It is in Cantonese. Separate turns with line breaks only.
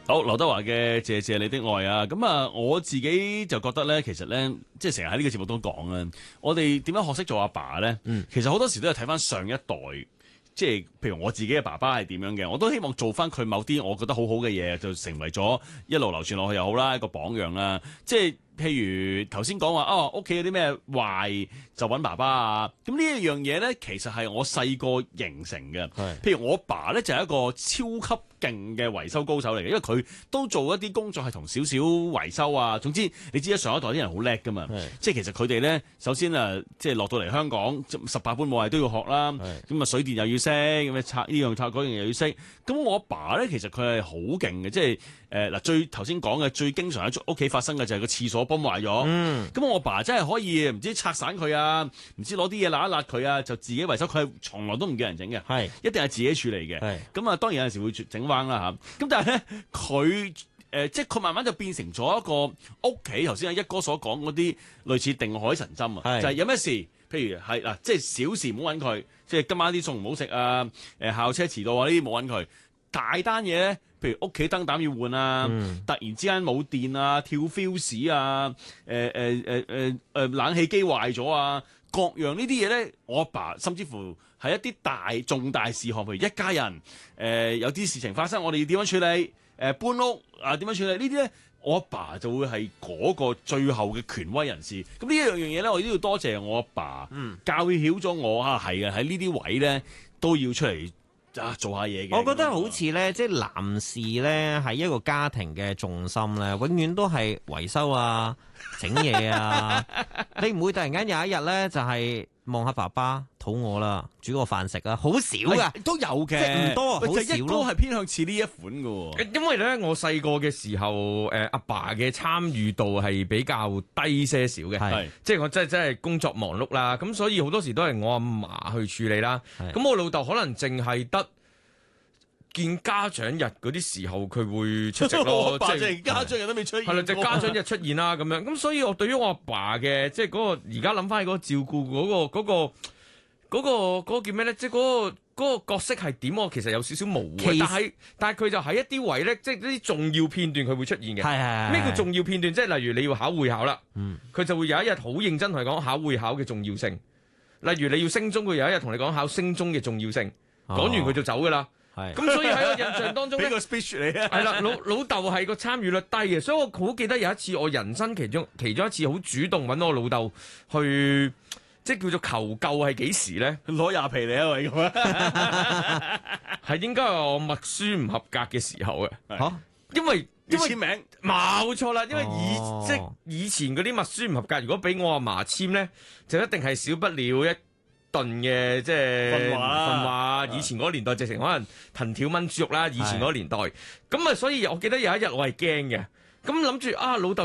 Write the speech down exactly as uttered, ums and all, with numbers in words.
好，劉德華嘅謝謝你的愛啊，咁啊我自己就覺得咧，其實咧即係成日喺呢個節目都講啊，我哋點樣學識做阿爸咧？嗯，其實好多時都係睇翻上一代。即係譬如我自己嘅爸爸係點樣嘅，我都希望做翻佢某啲我覺得好好嘅嘢，就成為咗一路流傳落去又好啦，一個榜樣啦。即係譬如頭先講話哦，屋企有啲咩壞就揾爸爸啊。咁呢一樣嘢咧，其實係我細個形成嘅。譬如我爸咧就係一個超級勁嘅維修高手嚟嘅，因為佢都做一啲工作係同少少維修啊。總之你知啦，上一代啲人好叻噶嘛。即係其實佢哋咧，首先啊，即係落到嚟香港，十八般武藝都要學啦。咁啊，水電又要識，咁樣拆呢樣拆嗰樣又要識。咁我阿爸咧，其實佢係好勁嘅，即係誒嗱，最頭先講嘅最經常喺屋企發生嘅就係個廁所泵壞咗。咁、嗯、我阿爸真係可以唔知拆散佢啊，唔知攞啲嘢揦一揦佢啊，就自己維修。佢係從來都唔叫人整嘅，係一定係自己處理嘅。咁啊，當然有陣時會整彎啦嚇。咁但係咧，佢誒即係佢慢慢就變成咗一個屋企。頭先阿一哥所講嗰啲類似定海神針啊，就係、是、有咩事，譬如係嗱，即係小事唔好揾佢。即係今晚啲餸唔好食啊！誒校車遲到啊！呢啲冇揾佢。大單嘢咧，譬如屋企燈膽要換啊，嗯、突然之間冇電啊，跳 fuse 啊，誒誒誒誒誒冷氣機壞咗啊，各樣呢啲嘢咧，我阿爸甚至乎係一啲大重大事項，譬如一家人誒、呃、有啲事情發生，我哋要點樣處理？誒、呃、搬屋啊點樣處理？呢啲咧，我阿爸就會係嗰個最後嘅權威人士。咁呢一樣樣嘢咧，我都要多謝我阿爸，嗯、教曉咗我啊，係啊，喺呢啲位咧都要出嚟啊做下嘢嘅。
我覺得好似咧，即係男士咧喺一個家庭嘅重心咧，永遠都係維修啊、整嘢啊。你唔會突然間有一日咧，就係望下爸爸肚餓啦，煮個飯食啊，好少噶，
都有嘅，
即係唔多，好少咯。
都係偏向似呢一款嘅。
因為咧，我細個嘅時候，誒阿爸嘅參與度係比較低些少嘅，係即係我真係真係工作忙碌啦，咁所以好多時都係我阿嫲去處理啦。咁我老豆可能淨係得見家長日嗰啲時候佢會出席咯。
我爸即係家長日都未出現，
係啦，就家長日出現啦咁樣。咁所以我對於我阿爸嘅即係嗰個而家諗翻起嗰個照顧嗰個嗰個。嗰、那個嗰、那個叫咩咧？即係嗰個嗰個角色係點？我其實有少少模糊。但係但係佢就喺一啲位咧，即係啲重要片段佢會出現嘅。係係咩叫重要片段？即係例如你要考會考啦，佢、嗯、就會有一日好認真同你講考會考嘅重要性。例如你要升中，佢有一日同你講考升中嘅重要性。講、哦、完佢就走噶啦。係咁，所以喺我印象當中咧，
俾個 speech 你啊。
係啦，老老豆係個參與率低嘅，所以我好記得有一次我人生其中其中一次好主動揾我老豆去。即係叫做求救係幾時咧？
攞廿皮嚟啊！喂，咁啊，
係應該係我默書唔合格嘅時候嘅嚇，因為
因為簽名
冇錯啦，因為以、
哦、
即係以前嗰啲默書唔合格，如果俾我阿嫲簽咧，就一定係少不了一頓嘅即係訓話。訓話以前嗰個年代直情可能藤條炆豬肉啦，以前嗰個年代咁啊，所以我記得有一日我係驚嘅，咁諗住啊老豆。